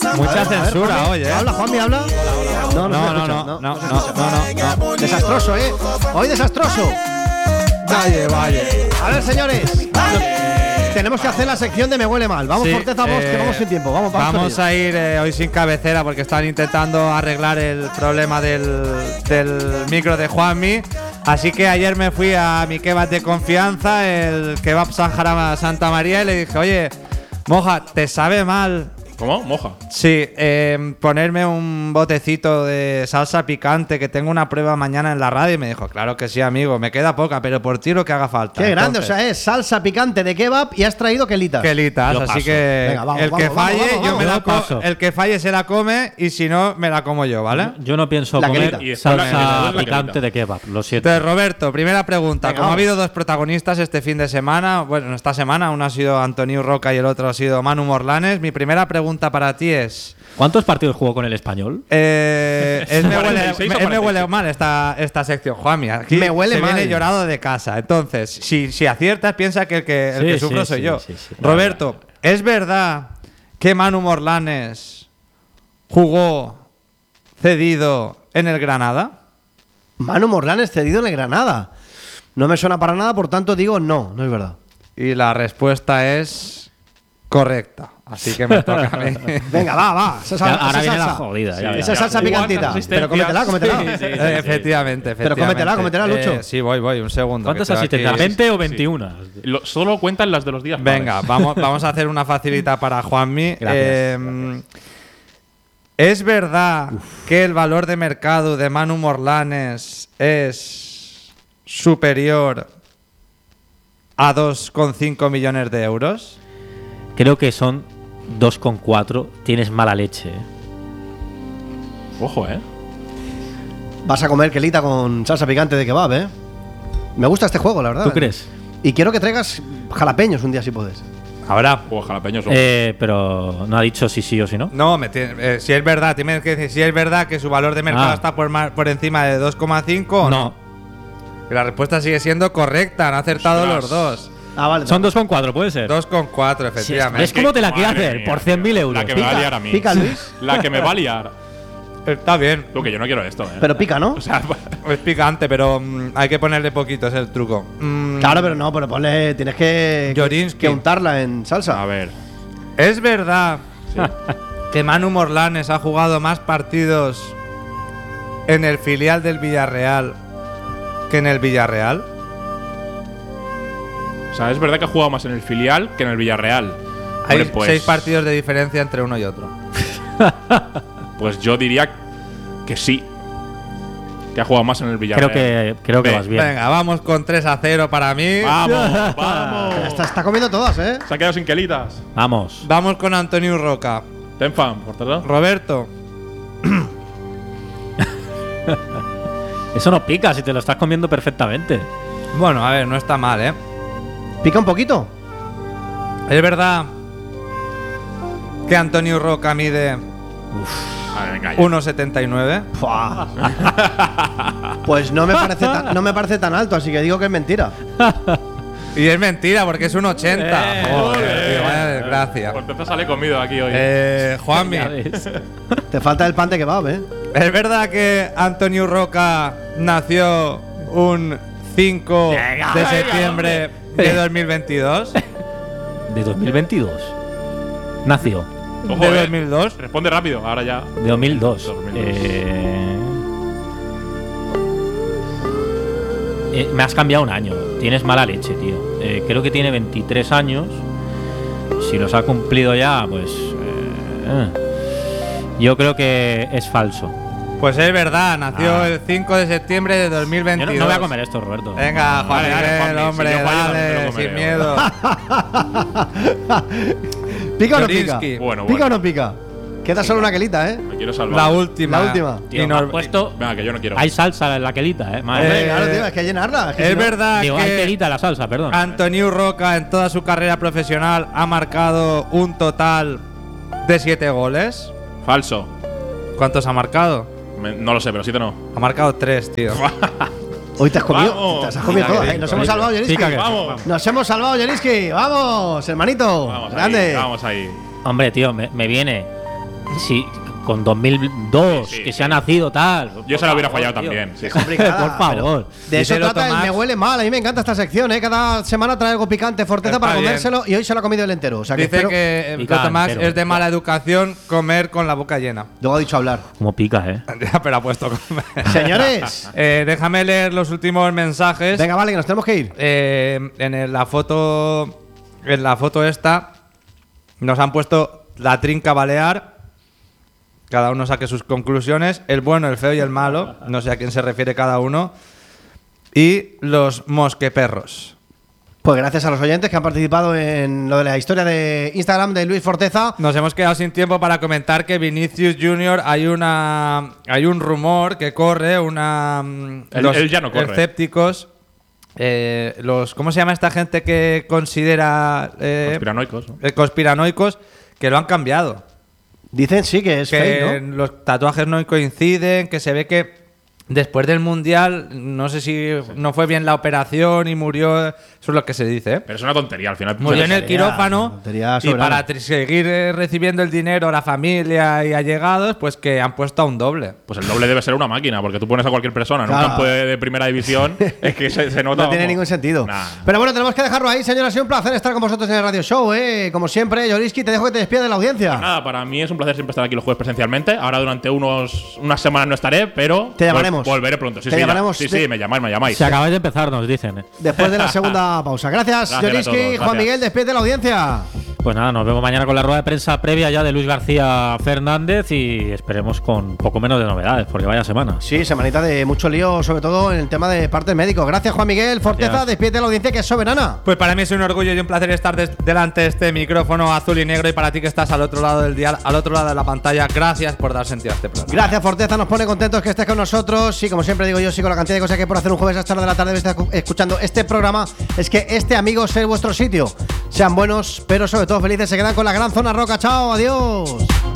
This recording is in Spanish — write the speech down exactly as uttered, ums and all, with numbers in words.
Mucha censura hoy, ¿eh? ¿Habla, Juanmi, habla? No, no, no, no, no, no, no, no. Desastroso, ¿eh? Hoy desastroso. Vaya, vaya. A ver, señores. Tenemos que hacer la sección de Me Huele Mal. Vamos, Sí, Forteza, vamos, eh, que vamos sin tiempo. Vamos, vamos, Vamos a ir eh, hoy sin cabecera porque están intentando arreglar el problema del, del micro de Juanmi. Así que ayer me fui a mi kebab de confianza, el kebab Sahara Santa María, y le dije, oye, Moja, ¿te sabe mal? ¿Cómo? Moja. Sí, eh, ponerme un botecito de salsa picante, que tengo una prueba mañana en la radio. Y me dijo, claro que sí, amigo, me queda poca, pero por ti lo que haga falta. Qué grande, Entonces, o sea, es salsa picante de kebab y has traído quelitas. Quelitas, Yo así paso. que Venga, vamos, el que vamos, falle, vamos, vamos, yo me vamos. la Yo co- paso. el que falle se la come y si no me la como yo, ¿vale? Yo no pienso La comer quelita. Y después la- y salsa después la picante quelita. de kebab, lo siento. Entonces, Roberto, primera pregunta. Venga, Como ha vamos. habido dos protagonistas este fin de semana, bueno, esta semana, uno ha sido Antonio Roca y el otro ha sido Manu Morlanes, mi primera pregunta para ti es… ¿Cuántos partidos jugó con el Español? Eh, es me huele, cuarenta y seis o me- es me huele cuarenta y seis. mal esta, esta sección, Juanmi. Aquí Me huele se mal. viene llorado de casa. Entonces, si, si aciertas, piensa que el que, el Sí, que sufro sí, soy sí, yo. sí, sí. Roberto, ¿es verdad que Manu Morlanes jugó cedido en el Granada? Manu Morlanes cedido en el Granada. No me suena para nada, por tanto digo no, no es verdad. Y la respuesta es correcta. Así que me toca a mí. Venga, va, va. Esa, Ya, sal- ahora esa viene la salsa. jodida. ya Esa verás. salsa Igual, picantita. asistencias. Pero cómetela, cómetela. Sí, sí, sí. Eh, efectivamente, Pero efectivamente. cómetela, cómetela, Lucho. Eh, sí, voy, voy, un segundo. ¿Cuántas que tengo asistencias? aquí- ¿veinte o veintiuno? Lo- solo cuentan las de los días Venga, pares. vamos, vamos a hacer una facilita para Juanmi. Gracias, Eh, ¿Es verdad que el valor de mercado de Manu Morlanes es superior a dos coma cinco millones de euros? Creo que son dos coma cuatro. Tienes mala leche. ¿eh? Ojo, ¿eh? Vas a comer quelita con salsa picante de kebab, ¿eh? Me gusta este juego, la verdad. ¿Tú crees? Y quiero que traigas jalapeños un día si puedes. Ahora. Juego jalapeños. Eh, pero no ha dicho si sí o si no. No, me tiene- eh, si es verdad, tienes que decir si es verdad que su valor de mercado Ah. está por, ma- por encima de dos coma cinco o no. No. Y la respuesta sigue siendo correcta, han acertado Ostras. los dos. Ah, vale. Son dos coma cuatro, puede ser. dos coma cuatro, Sí, efectivamente. ¿Ves cómo te la quiere Madre hacer? mía, Por cien mil tío. euros. La que me va a Pica, liar a mí. pica, Luis. La que me va a liar. Está bien. Lo que yo no quiero esto, ¿eh? Pero pica, ¿no? O sea, Es picante, pero mm, hay que ponerle poquito, es el truco. Mm, Claro, pero no, pero ponle. Tienes que. Jorinsky. Que untarla en salsa. a ver. ¿Es verdad Sí. que Manu Morlanes ha jugado más partidos en el filial del Villarreal que en el Villarreal? O sea, es verdad que ha jugado más en el filial que en el Villarreal. Hay Hombre, pues, seis partidos de diferencia entre uno y otro. Pues yo diría que sí. Que ha jugado más en el Villarreal. Creo que, creo que Ve, vas bien. Venga, vamos con tres a cero para mí. ¡Vamos! ¡Vamos! Está, está comiendo todas, ¿eh? Se ha quedado sin quelitas. Vamos. Vamos con Antonio Roca. Ten fan, por favor. Roberto, Eso no pica si te lo estás comiendo perfectamente. bueno, a ver, no está mal, ¿eh? Pica un poquito. Es verdad que Antonio Roca mide A ver, venga, ya. uno setenta y nueve. Fua. Pues no me parece tan, no me parece tan alto, así que digo que es mentira. Y es mentira porque es un ochenta. Eh, Joder, tío, vaya desgracia. Por tanto sale comido aquí hoy. Eh, Juanmi, Ya ves. Te falta el pan de kebab, ¿eh? ¿es verdad que Antonio Roca nació un cinco Venga, de venga, septiembre de dos mil veintidós? De dos mil veintidós. Nació. Ojo, ¿De eh. dos mil dos? Responde rápido, ahora ya. De dos mil dos. dos mil dos. Eh, eh, me has cambiado un año. Tienes mala leche, tío. Eh, creo que tiene veintitrés años. Si los ha cumplido ya, pues. eh, yo creo que es falso. Pues es verdad, nació Ah. el cinco de septiembre de dos mil Yo veintidós. no, no voy a comer esto, Roberto. Venga, Juan Vale, dale, Miguel, Juanmi, hombre, si yo fallo, me dale, lo comeré, sin miedo. ¿Pica o no pica? Jorinsky. Bueno, ¿Pica bueno. o no pica? Queda solo una quelita, ¿eh? Me quiero salvar. La última. La última. Tío, Y me nos- has puesto. Venga, que yo no quiero. Hay salsa en la quelita, eh. Madre Eh, Hombre, mía. claro, tío, es que hay que llenarla. que si Es no- verdad Digo, hay que quelita en la salsa, perdón. Antonio Roca en toda su carrera profesional ha marcado un total de siete goles. Falso. ¿Cuántos ha marcado? Me- no lo sé, pero siete no. Ha marcado tres, tío. Hoy te has comido, Vamos. te has comido Pica todas, que ¿eh? Nos pica, hemos pica. salvado, Jerinsky. Pica que- Vamos. Nos hemos salvado, Jerinsky. Vamos, hermanito. Vamos Grande. ahí. Vamos ahí. Hombre, tío, me, me viene Sí, con dos mil dos, Sí, sí, que sí. se ha nacido tal. Yo Por se la hubiera favor, fallado tío. también. Sí. Complicada, Por favor. De eso Díselo, trata el Tomás. Me Huele Mal. A mí me encanta esta sección, ¿eh? Cada semana trae algo picante, Forteza, Está para bien. comérselo. Y hoy se lo ha comido el entero. O sea que Dice espero- que eh, Pica Tomás entero. es de mala educación comer con la boca llena. Luego ha dicho hablar. Como pica, ¿eh? Ya, pero ha puesto comer. Señores, Eh, déjame leer los últimos mensajes. venga, vale, que nos tenemos que ir. Eh, en el- la foto. En la foto esta. Nos han puesto la trinca balear. Cada uno saque sus conclusiones. El bueno, el feo y el malo. No sé a quién se refiere cada uno. Y los mosqueperros. Pues gracias a los oyentes que han participado en lo de la historia de Instagram de Luis Forteza. Nos hemos quedado sin tiempo para comentar que Vinicius Junior hay una hay un rumor que corre, una mm, Él- los él ya no corre. escépticos, eh, los ¿cómo se llama esta gente que considera eh, Conspiranoicos, ¿no? eh, conspiranoicos, que lo han cambiado, Dicen sí que es que fake, ¿no? los tatuajes no coinciden, que se ve que después del mundial no sé si no fue bien la operación y murió, eso es lo que se dice, ¿eh? Pero es una tontería al final. Murió en el tontería, quirófano tontería y soberana. para tr- seguir eh, recibiendo el dinero a la familia y allegados, pues que han puesto a un doble. Pues el doble debe ser una máquina, porque tú pones a cualquier persona en Claro. un campo de, de primera división, es que se, se nota. No tiene vamos. ningún sentido. Nah. Pero bueno, tenemos que dejarlo ahí, señora. Ha sido un placer estar con vosotros en el radio show, ¿eh? Como siempre, Yoriski, te dejo que te despidas de la audiencia. Nada, para mí es un placer siempre estar aquí los jueves presencialmente. Ahora durante unos unas semanas no estaré, pero Te llamaremos. vol- volveré pronto. Sí, Te sí, ya. llamaremos sí, de- sí, me llamáis, me llamáis. Se acabáis de empezar, nos dicen. ¿eh? Después de la segunda pausa. Gracias, Gracias a Yoriski. todos, Juan gracias. Miguel, despide de la audiencia. Pues nada, nos vemos mañana con la rueda de prensa previa ya de Luis García Fernández y esperemos con poco menos de novedades, porque vaya semana. Sí, semanita de mucho lío, sobre todo en el tema de parte médico. Gracias, Juan Miguel. Forteza, Gracias. despide de la audiencia que es soberana. Pues para mí es un orgullo y un placer estar des- delante de este micrófono azul y negro, y para ti que estás al otro lado del dial, al otro lado de la pantalla, gracias por dar sentido a este programa. Gracias, Forteza. Nos pone contentos que estés con nosotros. Y como siempre digo yo, sí, con la cantidad de cosas que hay por hacer un jueves a esta hora de la tarde, estar escuchando este programa, es que este, amigos, es vuestro sitio. Sean buenos, pero sobre todo felices. Se quedan con la gran zona roca. Chao, adiós.